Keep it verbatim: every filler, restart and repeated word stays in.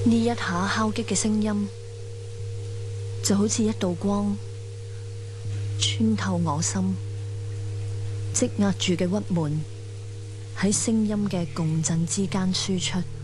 呢一下敲擊嘅聲音，就好似一道光穿透我心，積壓住嘅鬱悶喺聲音嘅共振之間輸出。